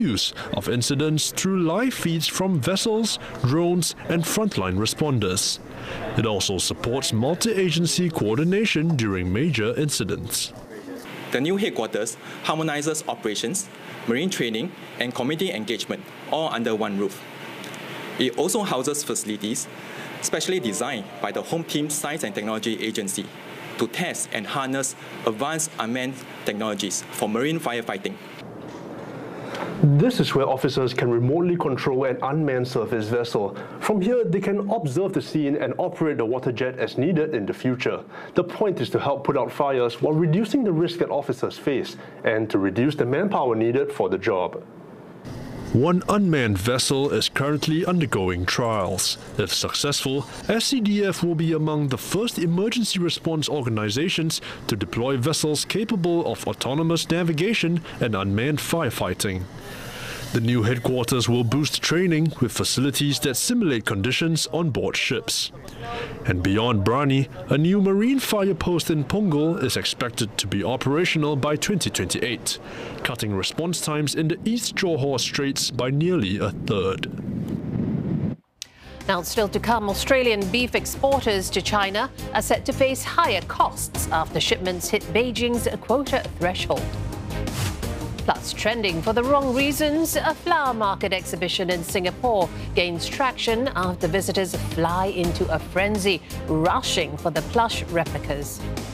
Use of incidents through live feeds from vessels, drones, and frontline responders. It also supports multi-agency coordination during major incidents. The new headquarters harmonizes operations, marine training, and community engagement all under one roof. It also houses facilities specially designed by the Home Team Science and Technology Agency to test and harness advanced unmanned technologies for marine firefighting. This is where officers can remotely control an unmanned surface vessel. From here, they can observe the scene and operate the water jet as needed in the future. The point is to help put out fires while reducing the risk that officers face and to reduce the manpower needed for the job. One unmanned vessel is currently undergoing trials. If successful, SCDF will be among the first emergency response organizations to deploy vessels capable of autonomous navigation and unmanned firefighting. The new headquarters will boost training with facilities that simulate conditions on board ships. And beyond Brani, a new marine fire post in Punggol is expected to be operational by 2028, cutting response times in the East Johor Straits by nearly a third. Now, still to come, Australian beef exporters to China are set to face higher costs after shipments hit Beijing's quota threshold. Plus, trending for the wrong reasons, a flower market exhibition in Singapore gains traction after visitors fly into a frenzy, rushing for the plush replicas.